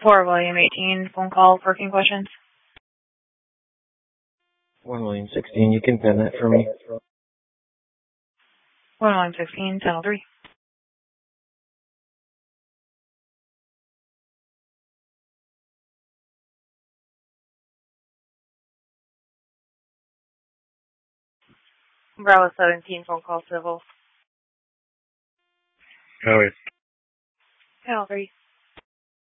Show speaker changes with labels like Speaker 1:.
Speaker 1: For William 18, phone call, parking questions.
Speaker 2: 1 William 16, you can pen that for me.
Speaker 1: 1 William 16, Tunnel 3. Bravo 17, phone call, civil.
Speaker 3: How are you?
Speaker 1: Tunnel 3.